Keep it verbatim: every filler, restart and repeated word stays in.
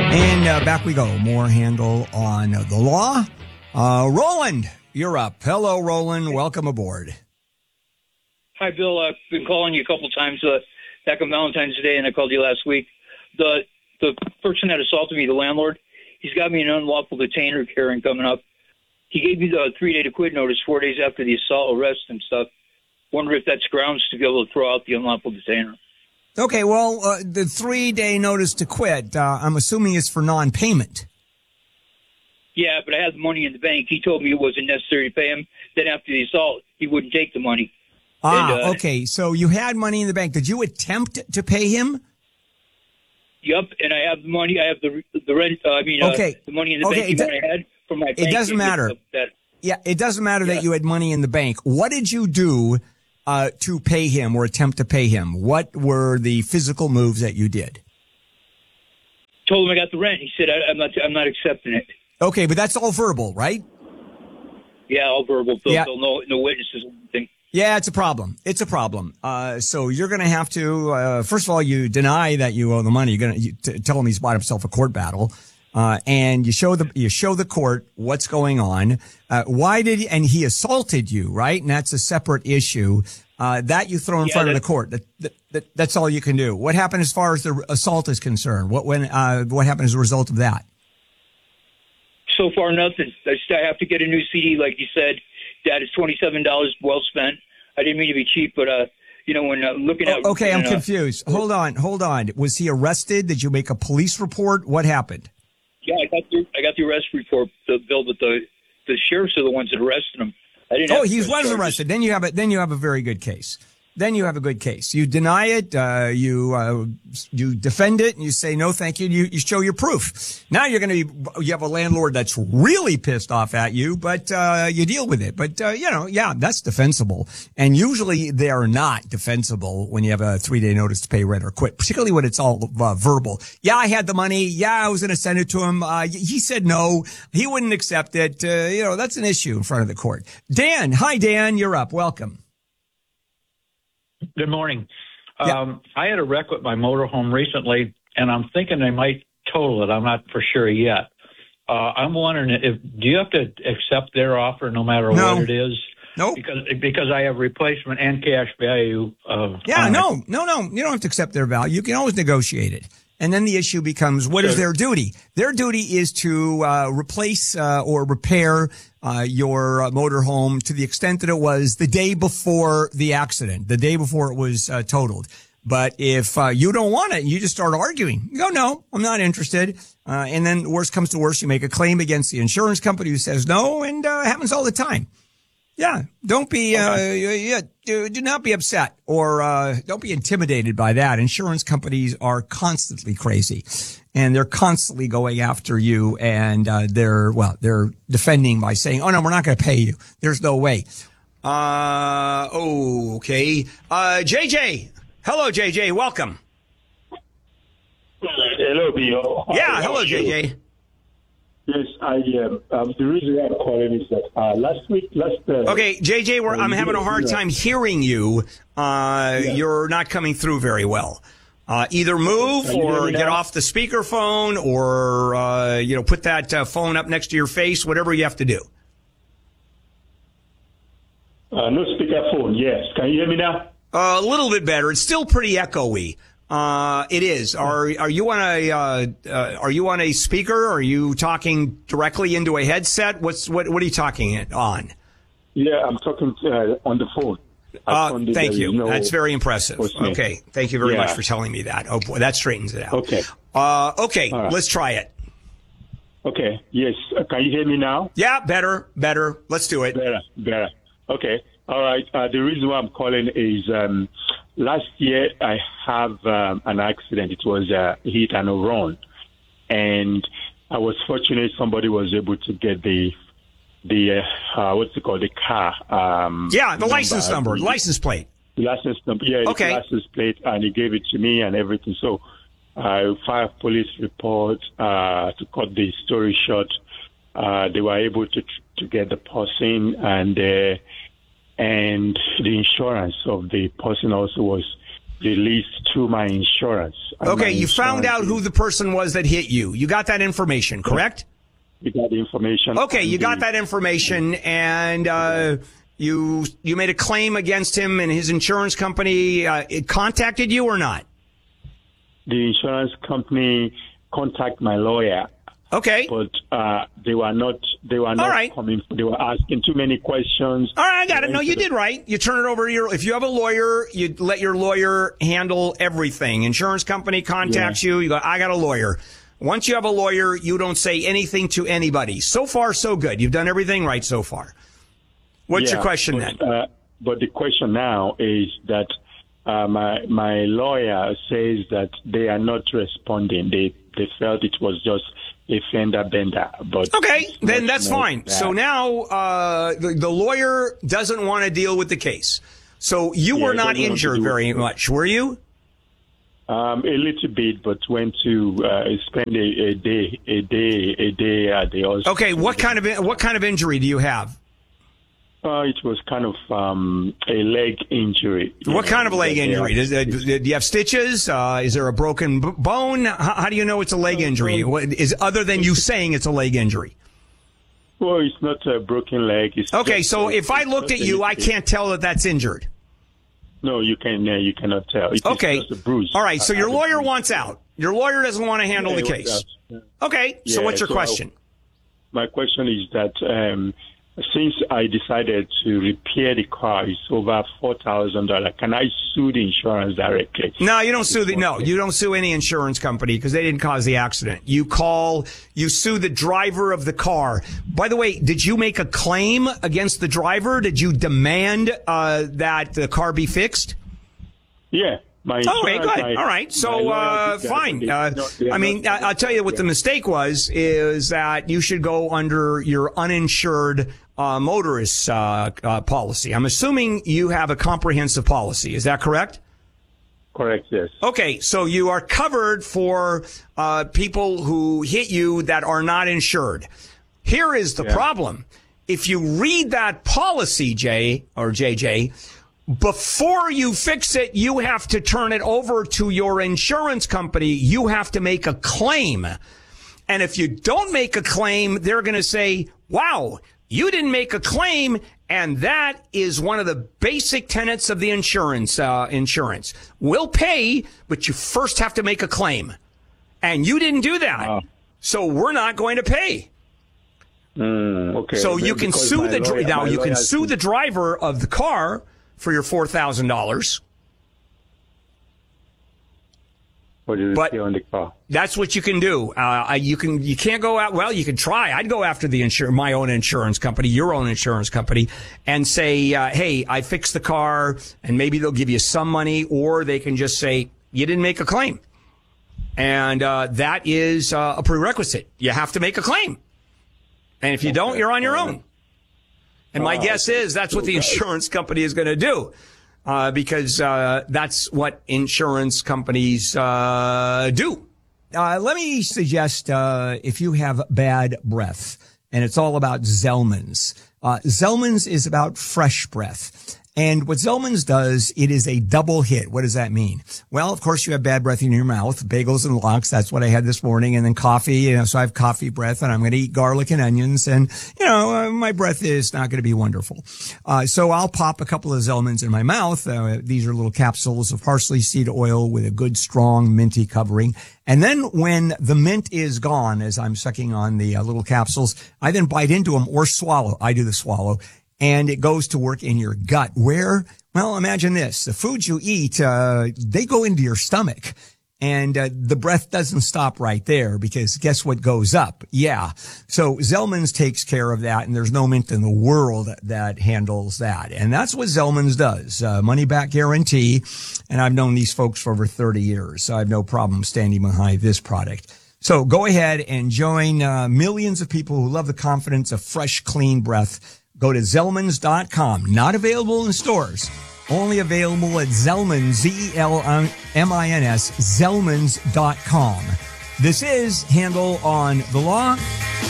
And uh, back we go. More handle on uh, the law. Uh, Roland, you're up. Hello, Roland. Welcome aboard. Hi, Bill. I've been calling you a couple times uh, back on Valentine's Day, and I called you last week. The the person that assaulted me, the landlord, he's got me an unlawful detainer hearing coming up. He gave me the three-day to quit notice four days after the assault, arrest, and stuff. Wonder if that's grounds to be able to throw out the unlawful detainer. Okay, well, uh, the three-day notice to quit, uh, I'm assuming is for non-payment. Yeah, but I had the money in the bank. He told me it wasn't necessary to pay him. Then after the assault, he wouldn't take the money. Ah, and, uh, okay. So you had money in the bank. Did you attempt to pay him? Yep, and I have the money. I have the the rent. Uh, I mean, okay. uh, the money in the okay. bank that I had from my bank. It doesn't matter. That, yeah, it doesn't matter yeah. that you had money in the bank. What did you do uh, to pay him or attempt to pay him? What were the physical moves that you did? Told him I got the rent. He said I, I'm not. I'm not accepting it. Okay, but that's all verbal, right? Yeah, all verbal. Bill, yeah. Bill, no, no witnesses or anything. Yeah, it's a problem. It's a problem. Uh, so you're going to have to, uh, first of all, you deny that you owe the money. You're going to tell him he's bought himself a court battle. Uh, and you show the, you show the court what's going on. Uh, why did he, and he assaulted you, right? And that's a separate issue, uh, that you throw in Yeah, front of that- the court. That, that, that, that's all you can do. What happened as far as the assault is concerned? What, when, uh, what happened as a result of that? So far, nothing. I just I have to get a new C D, like you said. That is twenty-seven dollars well spent. I didn't mean to be cheap, but, uh, you know, when uh, looking at... Oh, okay, I'm uh, confused. Hold on, hold on. Was he arrested? Did you make a police report? What happened? Yeah, I got the, I got the arrest report, the bill, but the, the sheriffs are the ones that arrested him. I didn't Oh, have he was charges. arrested. Then you have a, then you have a very good case. Then you have a good case. You deny it, uh, you, uh, you defend it, and you say, no, thank you, and you, you show your proof. Now you're going to be, you have a landlord that's really pissed off at you, but, uh, you deal with it. But, uh, you know, yeah, that's defensible. And usually they are not defensible when you have a three day notice to pay rent or quit, particularly when it's all uh, verbal. Yeah, I had the money. Yeah, I was going to send it to him. Uh, he said no. He wouldn't accept it. Uh, you know, that's an issue in front of the court. Dan. Hi, Dan. You're up. Welcome. Good morning. Yeah. Um, I had a wreck with my motorhome recently, and I'm thinking they might total it. I'm not for sure yet. Uh, I'm wondering if do you have to accept their offer no matter No. what it is? Nope. Because because I have replacement and cash value. Of, Yeah, on no, it. no, no. You don't have to accept their value. You can always negotiate it. And then the issue becomes, what is Sure. their duty? Their duty is to uh, replace uh, or repair uh, your uh, motorhome to the extent that it was the day before the accident, the day before it was uh, totaled. But if uh, you don't want it, you just start arguing. You go, no, I'm not interested. Uh, and then worst comes to worst, you make a claim against the insurance company who says no, and uh, it happens all the time. Yeah, don't be, uh, yeah, do, do not be upset or, uh, don't be intimidated by that. Insurance companies are constantly crazy and they're constantly going after you and, uh, they're, well, they're defending by saying, oh no, we're not going to pay you. There's no way. Uh, oh, okay. Uh, J J. Hello, J J. Welcome. Hello, Bill. Yeah. Hello, J J. Yes, I um, um, the reason why I'm calling is that uh, last week, last uh, Okay, J J, we're, I'm having a hard time hearing you. Uh, Yeah. You're not coming through very well. Uh, either move Can you hear or me get now? off the speakerphone or, uh, you know, put that uh, phone up next to your face, whatever you have to do. uh, no speakerphone. Yes, can you hear me now? Uh, a little bit better. It's still pretty echoey. Uh, it is. Are, are you on a, uh, uh, are you on a speaker? Are you talking directly into a headset? What's, what, what are you talking it on? Yeah, I'm talking uh, on the phone. I Uh, found that thank there you. is no That's very impressive. voicemail. Okay. Thank you very Yeah. much for telling me that. Oh boy, that straightens it out. Okay. Uh, okay. All right. Let's try it. Okay. Yes. Uh, can you hear me now? Yeah. Better, better. Let's do it. Better. Better. Okay. All right. Uh, the reason why I'm calling is um, last year I have um, an accident. It was a hit and a run, and I was fortunate somebody was able to get the the uh, uh, what's it called the car. Um, Yeah. The license number, the license plate. license number. Yeah. Okay. The license plate, and he gave it to me and everything. So I filed a police report. Uh, to cut the story short, uh, they were able to to get the person and. Uh, And the insurance of the person also was released through my insurance. And Okay, my you found out insurance who the person was that hit you. You got that information, correct? We got the information. Okay, you and got the- that information, and uh, you you made a claim against him, and his insurance company uh, it contacted you or not? The insurance company contacted my lawyer, Okay. but uh, they were not. They were not right. coming. They were asking too many questions. All right, I got it. They No, went you to the- did right. You turn it over to your, if you have a lawyer, you let your lawyer handle everything. Insurance company contacts Yeah. you, you go, I got a lawyer. Once you have a lawyer, you don't say anything to anybody. So far, so good. You've done everything right so far. What's Yeah, your question but, then? Uh, but the question now is that uh, my my lawyer says that they are not responding. They they felt it was just a fender bender. But Okay, it's then much that's more fine. than So that. now uh, the, the lawyer doesn't want to deal with the case. So you Yeah, were he not doesn't want to injured do very it. much, were you? Um, a little bit, but went to uh, spend a, a day, a day, a day at the hospital. Okay, what kind of what kind of injury do you have? Uh, it was kind of um, a leg injury. you What know, kind of a leg that they injury? Does, uh, have- do you have stitches? Uh, is there a broken b- bone? How, how do you know it's a leg injury? What, is other than you saying it's a leg injury? Well, it's not a broken leg. It's Okay, just so a- if I it's looked at just a you, I little bit. can't tell that that's injured. No, you can. Uh, you cannot tell. It is Okay. just a bruise. All right, so I- your I- lawyer wants out. Your lawyer doesn't want to handle Yeah, the he case. wants out. Okay, so Yeah, what's your so question? My question is that um, since I decided to repair the car, it's over four thousand dollars. Can I sue the insurance directly? No, you don't sue the, no, you don't sue any insurance company because they didn't cause the accident. You call, you sue the driver of the car. By the way, did you make a claim against the driver? Did you demand uh, that the car be fixed? Yeah. My Oh, okay, insurance, good. my- All right. my So, lawyer uh, did that. fine. They- Uh, no, they are I mean, not- I- I'll tell you what the mistake was is that you should go under your uninsured uh, motorist uh, uh, policy. I'm assuming you have a comprehensive policy. Is that correct? Correct, yes. Okay, so you are covered for uh, people who hit you that are not insured. Here is the Yeah. problem. If you read that policy, Jay or J J, before you fix it, you have to turn it over to your insurance company. You have to make a claim. And if you don't make a claim, they're going to say, wow, you didn't make a claim. And that is one of the basic tenets of the insurance, uh, insurance. We'll pay, but you first have to make a claim. And you didn't do that. Wow. So we're not going to pay. Mm, okay. So you can Because sue my the, dri- lawyer- now my you can lawyer sue the driver of the car for your four thousand dollars. for the but- repair on the car. That's what you can do. Uh, I- you can, you can't go out. Well, you can try. I'd go after the insur- my own insurance company, your own insurance company, and say, uh, "Hey, I fixed the car," and maybe they'll give you some money, or they can just say you didn't make a claim, and uh, that is uh, a prerequisite. You have to make a claim, and if you don't, you're on your own. And my Oh, guess okay. is that's what the Okay. insurance company is going to do. Uh, because uh, that's what insurance companies uh, do. Uh, let me suggest uh, if you have bad breath, and it's all about Zellman's. Uh, Zellman's is about fresh breath. And what Zellman's does, it is a double hit. What does that mean? Well, of course, you have bad breath in your mouth, bagels and lox. That's what I had this morning. And then coffee, you know, so I have coffee breath, and I'm going to eat garlic and onions. And, you know, uh, my breath is not going to be wonderful. Uh, so I'll pop a couple of Zellman's in my mouth. Uh, these are little capsules of parsley seed oil with a good, strong, minty covering. And then when the mint is gone, as I'm sucking on the uh, little capsules, I then bite into them or swallow. I do the swallow. And it goes to work in your gut where, well, imagine this. The foods you eat, uh, they go into your stomach. And uh, the breath doesn't stop right there because guess what goes up? Yeah. So Zellman's takes care of that, and there's no mint in the world that handles that. And that's what Zellman's does. Uh, money back guarantee. And I've known these folks for over thirty years, so I have no problem standing behind this product. So go ahead and join uh, millions of people who love the confidence of fresh, clean breath. Go to Zellmans dot com. Not available in stores. Only available at Zellmans, Z E L M I N S, Zellmans dot com. This is Handle on the Law.